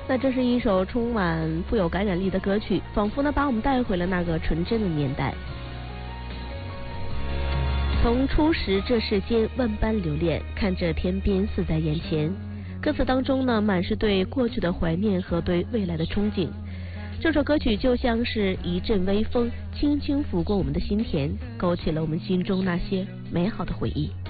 那这是一首充满富有感染力的歌曲，仿佛呢把我们带回了那个纯真的年代。从初识这世间万般留恋，看着天边似在眼前。歌词当中呢，满是对过去的怀念和对未来的憧憬。这首歌曲就像是一阵微风，轻轻拂过我们的心田，勾起了我们心中那些美好的回忆。